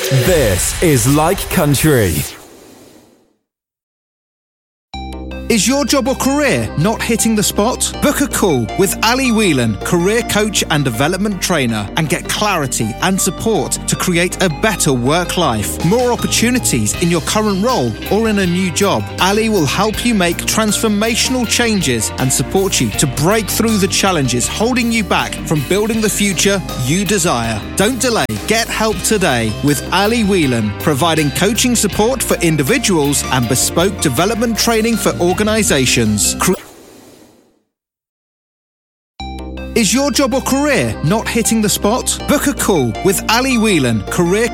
This is Like Country. Is your job or career not hitting the spot? Book a call with Ali Whelan, career coach and development trainer, and get clarity and support to create a better work life. More opportunities in your current role or in a new job. Ali will help you make transformational changes and support you to break through the challenges holding you back from building the future you desire. Don't delay. Get help today with Ali Whelan, providing coaching support for individuals and bespoke development training for organizations. Is your job or career not hitting the spot? Book a call with Ali Whelan, career